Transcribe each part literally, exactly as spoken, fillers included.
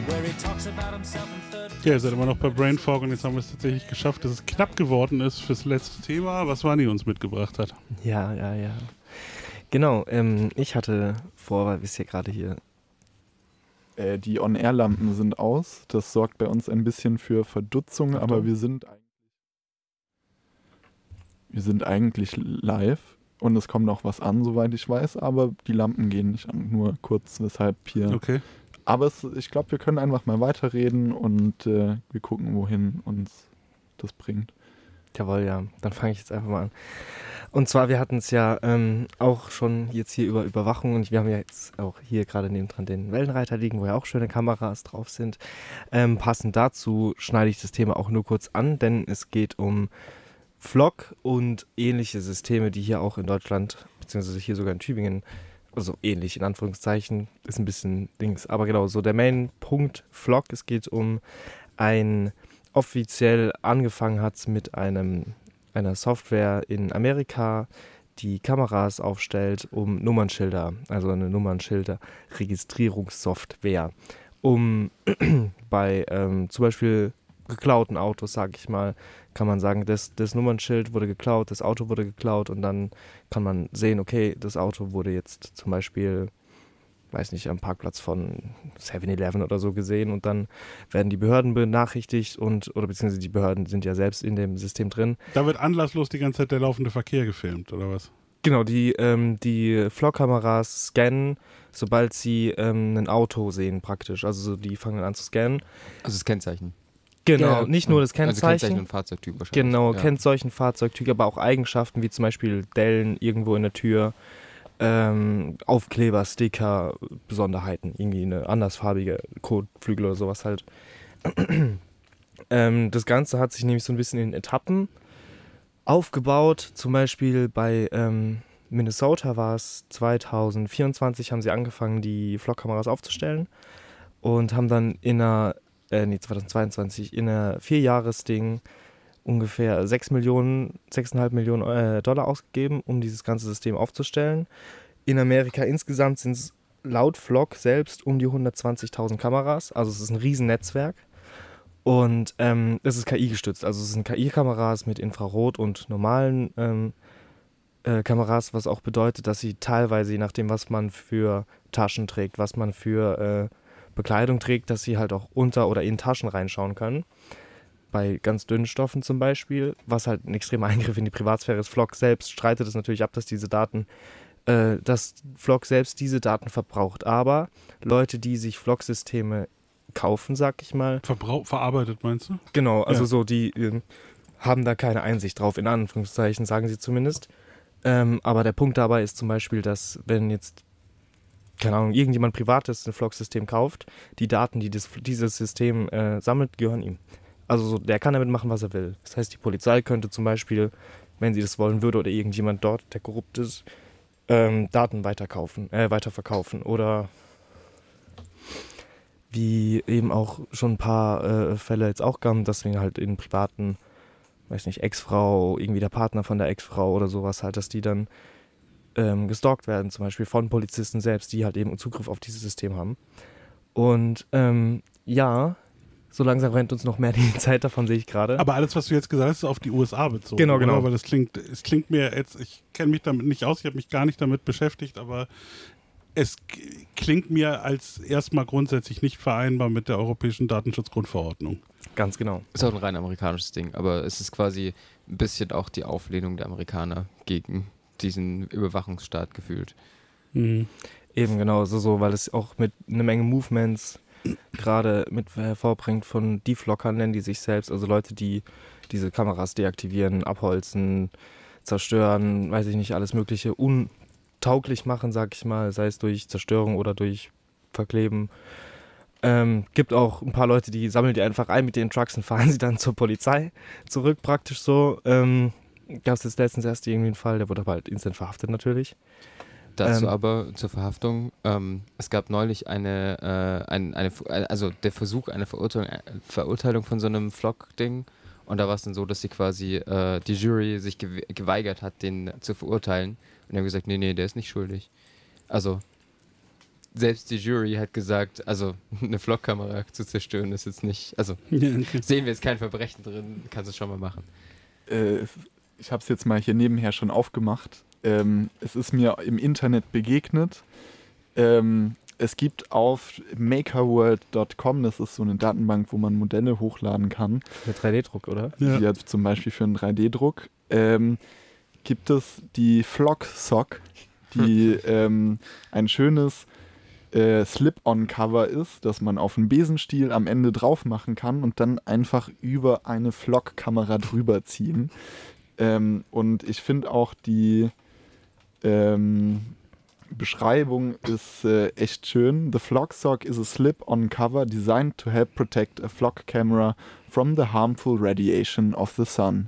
Ja, ihr seid immer noch bei Brain Fog und jetzt haben wir es tatsächlich geschafft, dass es knapp geworden ist fürs letzte Thema, was Vani uns mitgebracht hat. Ja, ja, ja. Genau, ähm, ich hatte vor, weil wir es hier gerade hier... Äh, die On-Air-Lampen sind aus. Das sorgt bei uns ein bisschen für Verdutzung, Achtung. aber wir sind, wir sind eigentlich live und es kommt noch was an, soweit ich weiß, aber die Lampen gehen nicht an, nur kurz, weshalb hier... Okay. Aber es, ich glaube, wir können einfach mal weiterreden und äh, wir gucken, wohin uns das bringt. Jawohl, ja. Dann fange ich jetzt einfach mal an. Und zwar, wir hatten es ja ähm, auch schon jetzt hier über Überwachung und wir haben ja jetzt auch hier gerade nebendran den Wellenreiter liegen, wo ja auch schöne Kameras drauf sind. Ähm, passend dazu schneide ich das Thema auch nur kurz an, denn es geht um Flock und ähnliche Systeme, die hier auch in Deutschland, beziehungsweise hier sogar in Tübingen, also ähnlich in Anführungszeichen, ist ein bisschen Dings. Aber genau, so der Main-Punkt Flock, es geht um ein, offiziell angefangen hat mit einem, einer Software in Amerika, die Kameras aufstellt, um Nummernschilder, also eine Nummernschilder-Registrierungssoftware, um bei ähm, zum Beispiel geklauten Autos, sag ich mal, kann man sagen, das, das Nummernschild wurde geklaut, das Auto wurde geklaut und dann kann man sehen, okay, das Auto wurde jetzt zum Beispiel, weiß nicht, am Parkplatz von seven eleven oder so gesehen und dann werden die Behörden benachrichtigt und, oder beziehungsweise die Behörden sind ja selbst in dem System drin. Da wird anlasslos die ganze Zeit der laufende Verkehr gefilmt, oder was? Genau, die, ähm, die Flockkameras scannen, sobald sie ähm, ein Auto sehen praktisch, also so, die fangen an zu scannen. Also das Kennzeichen. Genau, Ja, nicht nur das Kennzeichen. Also Kennzeichen und Fahrzeugtyp wahrscheinlich. Genau, ja. Kennzeichen, Fahrzeugtyp, aber auch Eigenschaften wie zum Beispiel Dellen irgendwo in der Tür, ähm, Aufkleber, Sticker, Besonderheiten, irgendwie eine andersfarbige Kotflügel oder sowas halt. ähm, das Ganze hat sich nämlich so ein bisschen in Etappen aufgebaut. Zum Beispiel bei ähm, Minnesota war es zwanzig vierundzwanzig, haben sie angefangen, die Flockkameras aufzustellen und haben dann in einer Äh, nee, zwanzig zweiundzwanzig, in einer Vierjahresding ungefähr sechs Millionen, sechs Komma fünf Millionen äh, Dollar ausgegeben, um dieses ganze System aufzustellen. In Amerika insgesamt sind es laut Flock selbst um die hundertzwanzigtausend Kameras, also es ist ein Riesennetzwerk. Und ähm, es ist K I gestützt, also es sind K I-Kameras mit Infrarot und normalen ähm, äh, Kameras, was auch bedeutet, dass sie teilweise, je nachdem, was man für Taschen trägt, was man für äh, Bekleidung trägt, dass sie halt auch unter oder in Taschen reinschauen können. Bei ganz dünnen Stoffen zum Beispiel, was halt ein extremer Eingriff in die Privatsphäre ist. Flock selbst streitet es natürlich ab, dass diese Daten, äh, dass Flock selbst diese Daten verbraucht. Aber Leute, die sich Flock-Systeme kaufen, sag ich mal. Verbrauch, verarbeitet, meinst du? Genau, also Ja. so, die äh, haben da keine Einsicht drauf, in Anführungszeichen, sagen sie zumindest. Ähm, aber der Punkt dabei ist zum Beispiel, dass wenn jetzt keine Ahnung, irgendjemand Privates ein Flock-System kauft, die Daten, die das, dieses System äh, sammelt, gehören ihm. Also so, der kann damit machen, was er will. Das heißt, die Polizei könnte zum Beispiel, wenn sie das wollen würde oder irgendjemand dort, der korrupt ist, ähm, Daten weiterkaufen, äh, weiterverkaufen. Oder wie eben auch schon ein paar äh, Fälle jetzt auch kamen, dass wir halt in privaten, weiß nicht, Ex-Frau, irgendwie der Partner von der Ex-Frau oder sowas halt, dass die dann Ähm, gestalkt werden, zum Beispiel von Polizisten selbst, die halt eben Zugriff auf dieses System haben. Und ähm, ja, so langsam rennt uns noch mehr die Zeit davon, sehe ich gerade. Aber alles, was du jetzt gesagt hast, ist auf die U S A bezogen. Genau, genau. Oder? Weil das klingt, es klingt mir jetzt, ich kenne mich damit nicht aus, ich habe mich gar nicht damit beschäftigt, aber es k- klingt mir als erstmal grundsätzlich nicht vereinbar mit der Europäischen Datenschutzgrundverordnung. Ganz genau. Ist auch ein rein amerikanisches Ding, aber es ist quasi ein bisschen auch die Auflehnung der Amerikaner gegen diesen Überwachungsstaat gefühlt. Mhm. Eben genau, so, so, weil es auch mit einer Menge Movements gerade mit hervorbringt von Deflockern, nennen die sich selbst, also Leute, die diese Kameras deaktivieren, abholzen, zerstören, weiß ich nicht, alles mögliche untauglich machen, sag ich mal, sei es durch Zerstörung oder durch Verkleben. Ähm, gibt auch ein paar Leute, die sammeln die einfach ein mit den Trucks und fahren sie dann zur Polizei zurück, praktisch so. Ähm, Gab es jetzt letztens erst irgendwie einen Fall, der wurde aber halt instant verhaftet natürlich. Dazu Ähm, aber zur Verhaftung, ähm, es gab neulich eine, äh, ein, eine, also der Versuch einer Verurteilung, Verurteilung von so einem Flock-Ding und da war es dann so, dass sie quasi äh, die Jury sich gewe- geweigert hat, den zu verurteilen und die haben gesagt, nee, nee, der ist nicht schuldig. Also selbst die Jury hat gesagt, also eine Vlog-Kamera zu zerstören ist jetzt nicht, also Ja, okay. sehen wir jetzt kein Verbrechen drin, kannst du schon mal machen. Äh, ich habe es jetzt mal hier nebenher schon aufgemacht. Ähm, es ist mir im Internet begegnet. Ähm, es gibt auf makerworld Punkt com, das ist so eine Datenbank, wo man Modelle hochladen kann, Mit drei D-Druck, oder? Ja. wie jetzt zum Beispiel für einen drei D-Druck, ähm, gibt es die Flock Sock, die ähm, ein schönes äh, Slip-on-Cover ist, das man auf einen Besenstiel am Ende drauf machen kann und dann einfach über eine Flock-Kamera drüber ziehen. Ähm, und ich finde auch die ähm, Beschreibung ist äh, echt schön. The Flock Sock is a slip-on cover designed to help protect a flock camera from the harmful radiation of the sun.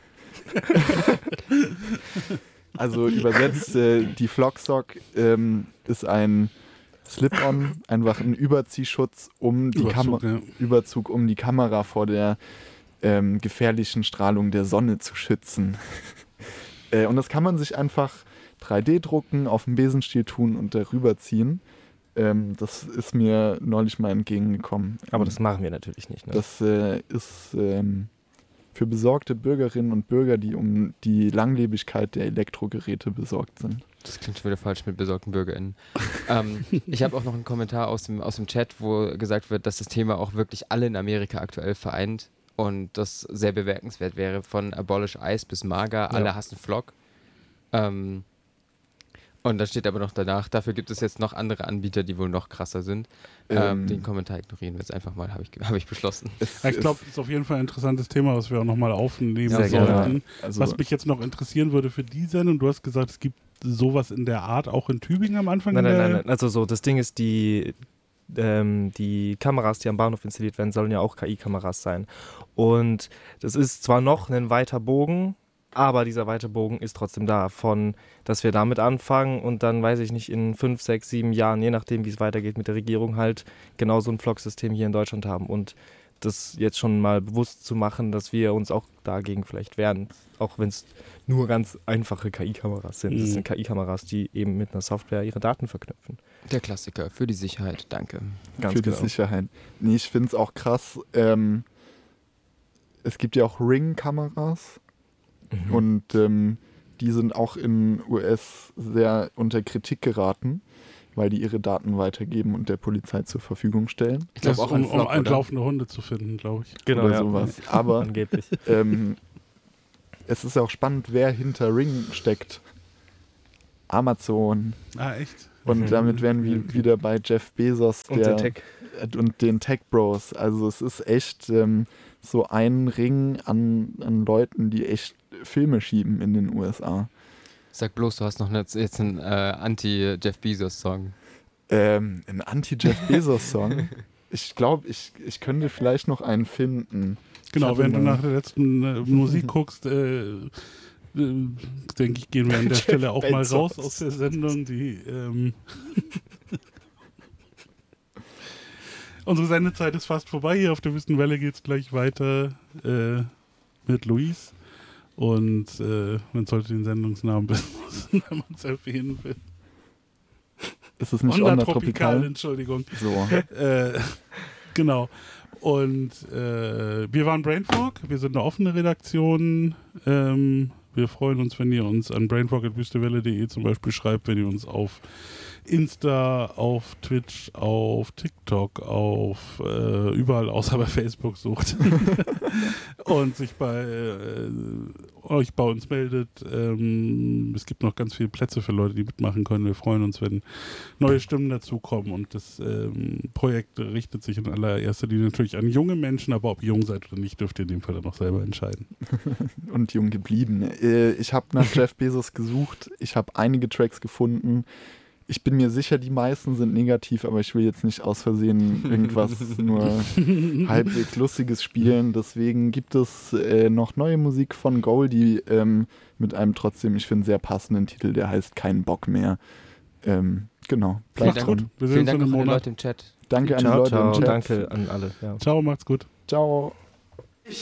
Also übersetzt, äh, die Flock Sock ähm, ist ein Slip-on, einfach ein Überziehschutz, um die Überzug, Kamera, ja. Überzug, um die Kamera vor der ähm, gefährlichen Strahlung der Sonne zu schützen. äh, und das kann man sich einfach drei D drucken, auf den Besenstiel tun und darüber ziehen. Ähm, das ist mir neulich mal entgegengekommen. Aber das machen wir natürlich nicht. Ne? Das äh, ist ähm, für besorgte Bürgerinnen und Bürger, die um die Langlebigkeit der Elektrogeräte besorgt sind. Das klingt schon wieder falsch mit besorgten BürgerInnen. ähm, ich habe auch noch einen Kommentar aus dem, aus dem Chat, wo gesagt wird, dass das Thema auch wirklich alle in Amerika aktuell vereint und das sehr bemerkenswert wäre. Von Abolish ICE bis MAGA, alle Ja. hassen Flock. Ähm, und da steht aber noch danach, dafür gibt es jetzt noch andere Anbieter, die wohl noch krasser sind. Ähm, Ähm, den Kommentar ignorieren wir jetzt einfach mal, habe ich, hab ich beschlossen. Es Ja, ich glaube, ist- das ist auf jeden Fall ein interessantes Thema, was wir auch nochmal aufnehmen Sehr gerne. sollten. also, Was mich jetzt noch interessieren würde für die Sendung, du hast gesagt, es gibt sowas in der Art auch in Tübingen am Anfang. Nein, nein, der nein, nein. Also so, das Ding ist, die, ähm, die Kameras, die am Bahnhof installiert werden, sollen ja auch K I-Kameras sein. Und das ist zwar noch ein weiter Bogen, aber dieser weite Bogen ist trotzdem da. Von, dass wir damit anfangen und dann, weiß ich nicht, in fünf, sechs, sieben Jahren, je nachdem, wie es weitergeht mit der Regierung, halt genau so ein Flock-System hier in Deutschland haben. Und das jetzt schon mal bewusst zu machen, dass wir uns auch dagegen vielleicht wehren, auch wenn es nur ganz einfache K I-Kameras sind. Das Mhm. sind K I-Kameras, die eben mit einer Software ihre Daten verknüpfen. Der Klassiker für die Sicherheit, danke. Ganz für genau. die Sicherheit. Nee, ich finde es auch krass. Ähm, es gibt ja auch Ring-Kameras Mhm. und ähm, die sind auch in U S sehr unter Kritik geraten, weil die ihre Daten weitergeben und der Polizei zur Verfügung stellen. Ich Das glaube auch um, an um Flock, oder? entlaufende Hunde zu finden, glaube ich. Genau, oder ja. sowas. Aber Angeblich. ähm, es ist auch spannend, wer hinter Ring steckt. Amazon. Ah, echt? Und Mhm. damit wären wir Okay. wieder bei Jeff Bezos Und der, der Tech. äh, und den Tech Bros. Also es ist echt ähm, so ein Ring an, an Leuten, die echt Filme schieben in den U S A. Sag bloß, du hast noch eine, jetzt einen äh, Anti-Jeff Bezos-Song. Ähm, ein Anti-Jeff Bezos-Song. Ich glaube, ich, ich könnte vielleicht noch einen finden. Genau, hatte wenn du mal- nach der letzten äh, Musik guckst, äh, äh, denke ich, gehen wir an der Stelle auch mal Bezos. raus aus der Sendung. Die, ähm Unsere Sendezeit ist fast vorbei. Hier auf der Wüstenwelle geht es gleich weiter äh, mit Luis. Und äh, man sollte den Sendungsnamen wissen, wenn man es erwähnen will. Ist es nicht Onda Onda Tropical, Tropical? Entschuldigung. So. Äh, genau. Und äh, wir waren Brainfog, wir sind eine offene Redaktion. Ähm, wir freuen uns, wenn ihr uns an brainfog at wüstewelle punkt de zum Beispiel schreibt, wenn ihr uns auf Insta, auf Twitch, auf TikTok, auf äh, überall außer bei Facebook sucht und sich bei äh, euch bei uns meldet. Ähm, es gibt noch ganz viele Plätze für Leute, die mitmachen können. Wir freuen uns, wenn neue Stimmen dazukommen und das ähm, Projekt richtet sich in allererster Linie natürlich an junge Menschen, aber ob ihr jung seid oder nicht, dürft ihr in dem Fall dann noch selber entscheiden. Und jung geblieben. Äh, ich habe nach Jeff Bezos gesucht. Ich habe einige Tracks gefunden. Ich bin mir sicher, die meisten sind negativ, aber ich will jetzt nicht aus Versehen irgendwas nur halbwegs Lustiges spielen. Deswegen gibt es äh, noch neue Musik von Goldie ähm, mit einem trotzdem, ich finde, sehr passenden Titel, der heißt Kein Bock mehr. Ähm, genau. Vielen Macht's Dank. gut. Wir sehen Vielen uns Dank in an einem die Monat. Leute im Chat. Danke an die Ciao, Leute ciao. im Chat. Danke an alle. Ja. Ciao, macht's gut. Ciao.